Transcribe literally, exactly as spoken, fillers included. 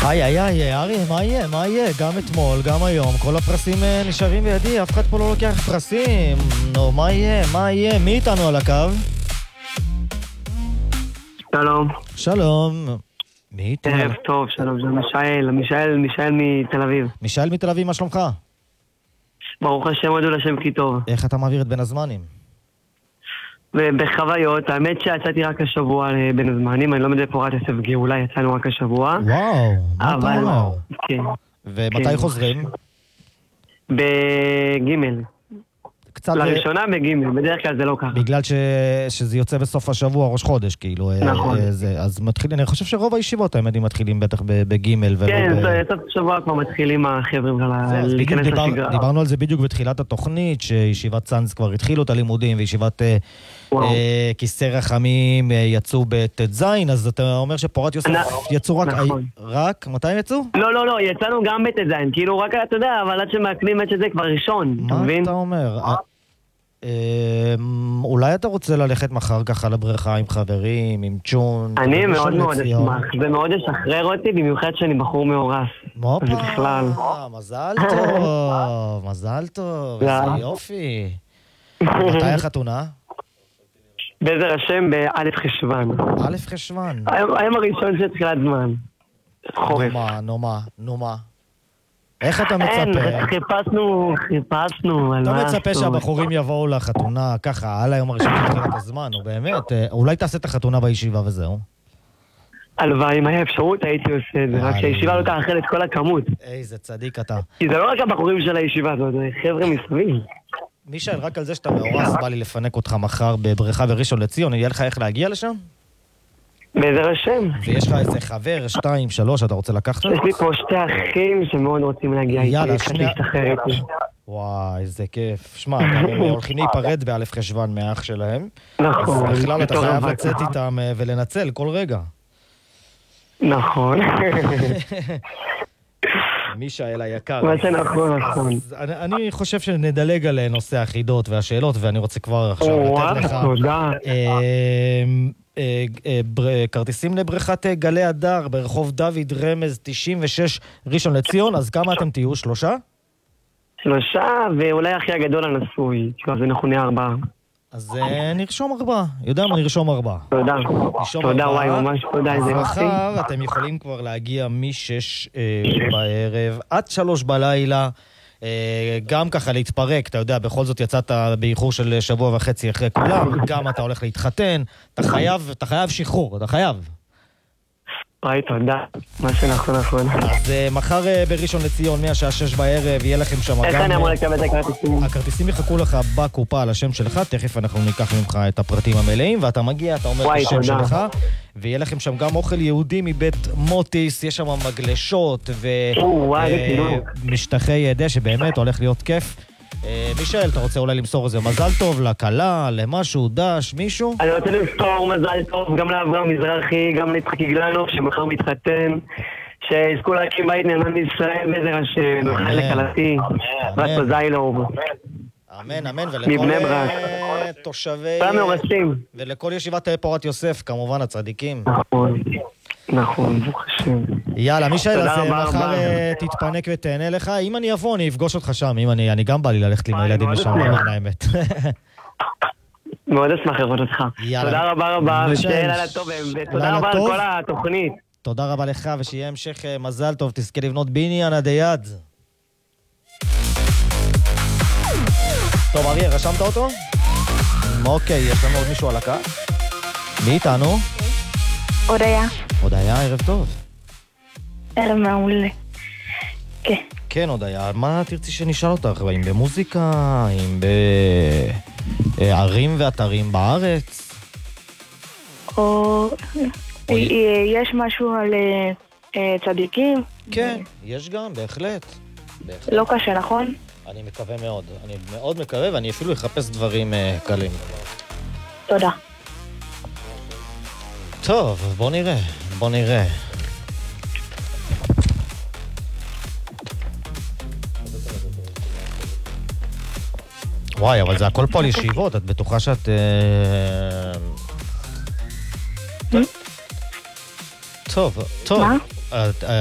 איי, איי, איי, ארי, מה יהיה? מה יהיה? גם אתמול, גם היום, כל הפרסים נשארים בידי, אף אחד פה לא לוקח פרסים. נו, מה יהיה? מה יהיה? מי איתנו על הקו? שלום. שלום. מי איתנו? ערב טוב, שלום, זה מישאל, מישאל, מישאל מתל אביב. מישאל מתל אביב, מה שלומך? ברוך השם, הודו לשם כי טוב. איך אתה מעביר את בין הזמנים? בחוויות, האמת שיצאתי רק השבוע בין הזמנים, אני לא מדי פורט יוסף גאולה, יצאנו רק השבוע. וואו, מה אתה אומר? כן. ומתי חוזרים? בגימל. קצת... לראשונה בגימל, בדרך כלל זה לא ככה. בגלל ש... שזה יוצא בסוף השבוע, ראש חודש, כאילו. נכון. זה... אז מתחיל... אני חושב שרוב הישיבות האמת מתחילים בטח בגימל. כן, ולא... סוף השבוע כבר מתחילים החברים להיכנס דיבר... לשגרה. דיברנו על זה בדיוק בתחילת התוכנית, שישיבת צאנז כבר התחילו את הלימודים, וישיבת אה, כיסא רחמים יצאו בט"ז, אז אתה אומר שפורת יוסף יצאו רק... נכון. רק? מתי הם יצאו? לא, לא, לא, יצאנו גם בט"ז, כאילו רק, אתה יודע, אבל עד שמקנים את שזה כבר ראשון, אתה מבין? מה אתה אומר? אולי אתה רוצה ללכת מחר ככה לבריכה עם חברים, עם צ'ון? אני מאוד מאוד אשמח, זה מאוד ישחרר אותי, במיוחד שאני בחור מאורס. מופה, בכלל. מזל טוב, מזל טוב, איזה יופי. מתי החתונה? בעזר השם באלף חשוון. אלף חשוון. היום הראשון של תחילת זמן. חורף. נו מה, נו מה, נו מה. איך אתה אין, מצפה? חיפשנו, חיפשנו על אתה משהו. מצפה שהבחורים יבואו לחתונה ככה, על היום הראשון של תחילת הזמן, או באמת, אולי תעשה את החתונה בישיבה וזהו. הלוואי, אם היה אפשרות הייתי עושה את זה, רק שהישיבה לא תאכל את כל הכמות. איזה צדיק אתה. כי זה לא רק הבחורים של הישיבה, זה חבר'ה מסביב. מישאל, רק על זה שאתה מאורס, בא לי לפנק אותך מחר בבריכה בראשון לציון, יהיה לך איך להגיע לשם? בעזר השם. ויש לך איזה חבר, שתיים, שלוש, אתה רוצה לקחת? יש לי פה שתי אחים שמאוד רוצים להגיע איתי. יאללה, שנייה. להשתחרר איתי. וואי, איזה כיף. שמע, הם הולכים להיפרד באלף חשוון מאח שלהם. נכון. אז בכלל אתה בתור חייב רווק. לצאת איתם אה, ולנצל כל רגע. נכון. מישאל היקר. מה שנכון, נכון. אז אני, אני חושב שנדלג על נושא החידות והשאלות, ואני רוצה כבר עכשיו וואו, לתת לך תודה. אה, אה, אה, בר- כרטיסים לבריכת אה, גלי הדר ברחוב דוד רמז תשעים ושש ראשון לציון. אז כמה אתם תהיו? שלושה? שלושה, ואולי הכי הגדול הנשוי. אז אנחנו נהיה ארבעה. אז אה, נרשום ארבעה. יודע מה? נרשום ארבעה. תודה. נרשום תודה, ארבעה. וואי, ממש תודה. אז איזה יופי. מחר אתם יכולים כבר להגיע משש אה, בערב עד שלוש בלילה, אה, גם ככה להתפרק, אתה יודע, בכל זאת יצאת באיחור של שבוע וחצי אחרי כולם, גם אתה הולך להתחתן, אתה חייב, אתה חייב שחרור, אתה חייב. וואי, תודה. מה שנכון, נכון. אז אה, מחר אה, בראשון לציון, מהשעה שש בערב, יהיה לכם שם גם... איך אני אמור לקבל את הכרטיסים? הכרטיסים יחכו לך בקופה על השם שלך, תכף אנחנו ניקח ממך את הפרטים המלאים, ואתה מגיע, אתה אומר את וואי, השם תודה. שלך, ויהיה לכם שם גם אוכל יהודי מבית מוטיס, יש שם מגלשות וואי, איזה תינוק. ומשטחי דשא, שבאמת הולך להיות כיף. אה, מישאל, אתה רוצה אולי למסור איזה מזל טוב לכלה, למשהו, דש, מישהו? אני רוצה למסור מזל טוב גם לאברהם מזרחי, גם ליצחק גלנוב, שמחר מתחתן, שיזכו להקים בית נאמן בישראל בעזר השם, נוכל לקלתי, רק בזיילוב. אמן, אמן, ולכל מבני ברק. אה, תושבי... פעם מאורסים. ולכל ישיבת אה, פורת יוסף, כמובן, הצדיקים. נכון, נכון, ברוך השם. יאללה, מישאל, תודה אז אה, רבה, מחר רבה. אה, תתפנק ותהנה לך. אם אני אבוא, אני אפגוש אותך שם. אם אני, אני גם בא לי ללכת עם וואי, הילדים מאוד לשם, אשמח. למען האמת. מאוד אשמח לראות אותך. יאללה. תודה רבה רבה, מישל, ושיהיה לילה טוב, ותודה לילה רבה על טוב. כל התוכנית. תודה רבה לך, ושיהיה המשך אה, מזל טוב. תזכה לבנות בניין עד היד. טוב, אריה, רשמת אותו? אוקיי, יש לנו עוד מישהו על הקו? מי איתנו? הודיה, הודיה, ערב טוב. ערב מעולה. כן. כן, הודיה, מה תרצי שנשאל אותך? אם במוזיקה, אם בערים ואתרים בארץ? או... או- יש משהו על אה, אה, צדיקים? כן, יש גם, בהחלט. בהחלט. לא קשה, נכון? אני מקווה מאוד. אני מאוד מקווה, ואני אפילו אחפש דברים אה, קלים. תודה. טוב, בוא נראה, בוא נראה. וואי, אבל זה הכל פה על ישיבות, את בטוחה שאת... אה, טוב, טוב. מה? את-